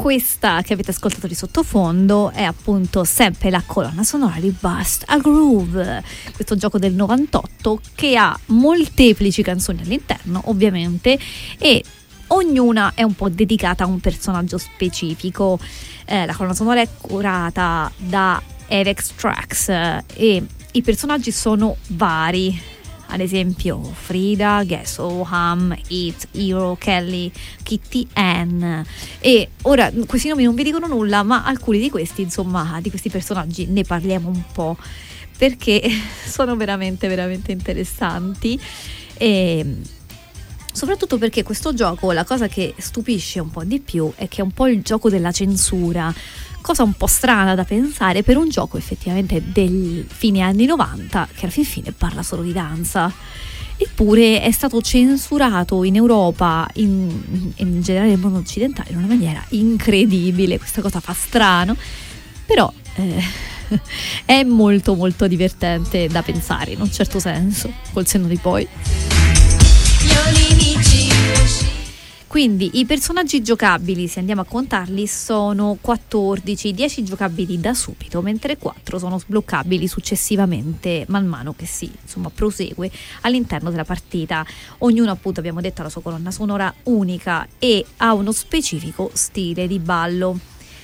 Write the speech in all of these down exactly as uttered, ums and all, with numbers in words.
questa che avete ascoltato di sottofondo è appunto sempre la colonna sonora di Bust a Groove, questo gioco del novantotto che ha molteplici canzoni all'interno ovviamente, e ognuna è un po' dedicata a un personaggio specifico. Eh, la colonna sonora è curata da Avex Trax eh, e i personaggi sono vari. Ad esempio Frida, Gas Oham, It, Hero, Kelly, Kitty Ann. E ora questi nomi non vi dicono nulla, ma alcuni di questi, insomma, di questi personaggi ne parliamo un po', perché sono veramente veramente interessanti. E soprattutto perché questo gioco, la cosa che stupisce un po' di più è che è un po' il gioco della censura, cosa un po' strana da pensare per un gioco effettivamente del fine anni novanta che alla fin fine parla solo di danza. Eppure è stato censurato in Europa e in, in generale nel mondo occidentale in una maniera incredibile. Questa cosa fa strano, però eh, è molto molto divertente da pensare in un certo senso, col senno di poi. Quindi i personaggi giocabili, se andiamo a contarli, sono quattordici, dieci giocabili da subito, mentre quattro sono sbloccabili successivamente man mano che si, insomma, prosegue all'interno della partita. Ognuno, appunto, abbiamo detto, ha la sua colonna sonora unica e ha uno specifico stile di ballo.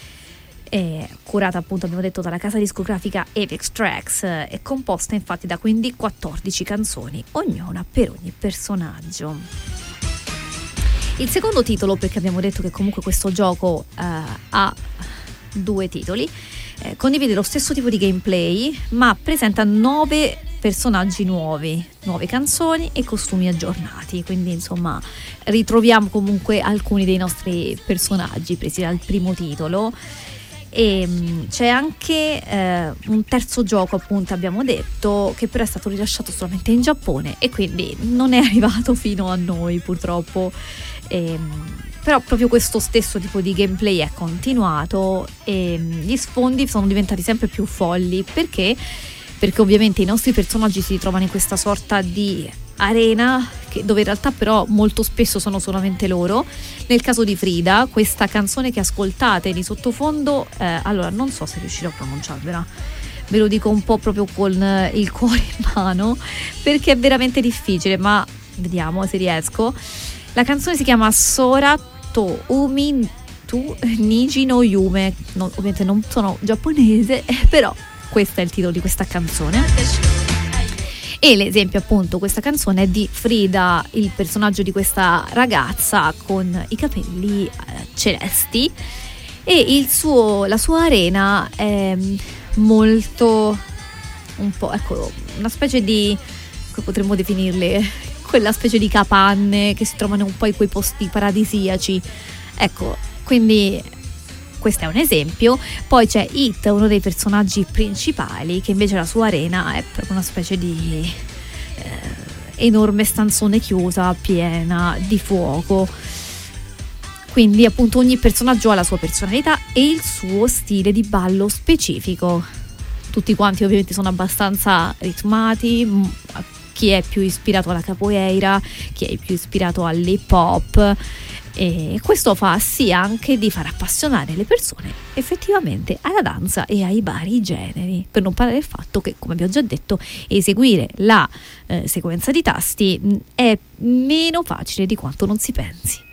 È curata, appunto, abbiamo detto, dalla casa discografica Avex Trax, è composta infatti da quindi quattordici canzoni, ognuna per ogni personaggio. Il secondo titolo, perché abbiamo detto che comunque questo gioco uh, ha due titoli, eh, condivide lo stesso tipo di gameplay, ma presenta nove personaggi nuovi, nuove canzoni e costumi aggiornati, quindi insomma ritroviamo comunque alcuni dei nostri personaggi presi dal primo titolo. E mh, c'è anche eh, un terzo gioco, appunto, abbiamo detto, che però è stato rilasciato solamente in Giappone e quindi non è arrivato fino a noi purtroppo. E, però proprio questo stesso tipo di gameplay è continuato e gli sfondi sono diventati sempre più folli. Perché? Perché ovviamente i nostri personaggi si ritrovano in questa sorta di arena che, dove in realtà però molto spesso sono solamente loro. Nel caso di Frida, questa canzone che ascoltate di sottofondo, eh, allora non so se riuscirò a pronunciarvela, ve lo dico un po' proprio con il cuore in mano perché è veramente difficile, ma vediamo se riesco. La canzone si chiama Sora to Umi tu Niji no Yume. No, ovviamente non sono giapponese, però questo è il titolo di questa canzone. E l'esempio, appunto, questa canzone è di Frida, il personaggio di questa ragazza con i capelli eh, celesti, e il suo, la sua arena è molto un po', ecco, una specie di, come potremmo definirle, quella specie di capanne che si trovano un po' in quei posti paradisiaci, ecco, quindi questo è un esempio. Poi c'è It, uno dei personaggi principali, che invece la sua arena è proprio una specie di eh, enorme stanzone chiusa piena di fuoco. Quindi appunto ogni personaggio ha la sua personalità e il suo stile di ballo specifico. Tutti quanti ovviamente sono abbastanza ritmati, chi è più ispirato alla capoeira, chi è più ispirato all'hip hop, e questo fa sì anche di far appassionare le persone effettivamente alla danza e ai vari generi, per non parlare del fatto che, come vi ho già detto, eseguire la eh, sequenza di tasti è meno facile di quanto non si pensi.